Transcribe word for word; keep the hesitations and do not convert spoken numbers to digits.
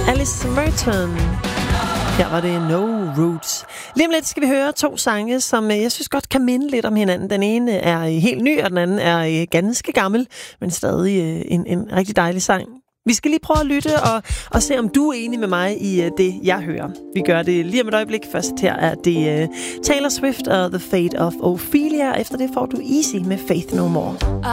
Alice Merton. Her var det No Roots. Lige om lidt skal vi høre to sange, som jeg synes godt kan minde lidt om hinanden. Den ene er helt ny, og den anden er ganske gammel, men stadig en, en rigtig dejlig sang. Vi skal lige prøve at lytte og, og se, om du er enig med mig i uh, det, jeg hører. Vi gør det lige om et øjeblik. Først her er det uh, Taylor Swift og The Fate of Ophelia. Efter det får du Easy med Faith No More.